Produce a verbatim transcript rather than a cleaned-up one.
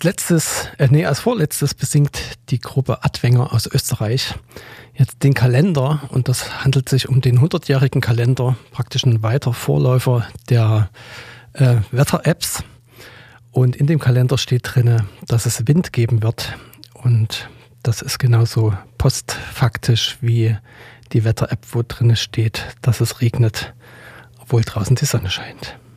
als letztes, äh, nee, als vorletztes besingt die Gruppe Adwenger aus Österreich jetzt den Kalender, und das handelt sich um den hundertjährigen Kalender, praktisch ein weiter Vorläufer der äh, Wetter-Apps. Und in dem Kalender steht drin, dass es Wind geben wird, und das ist genauso postfaktisch wie die Wetter-App, wo drin steht, dass es regnet, obwohl draußen die Sonne scheint.